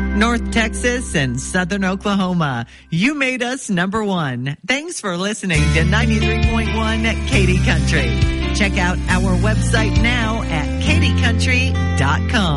North Texas and Southern Oklahoma. You made us number one. Thanks for listening to 93.1 Katy Country. Check out our website now at katycountry.com.